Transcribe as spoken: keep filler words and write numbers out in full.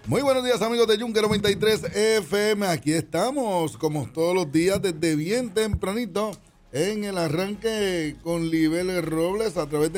Muy buenos días, amigos de Yunque noventa y tres F M. Aquí estamos, como todos los días, desde bien tempranito, en el arranque con Libel Robles a través de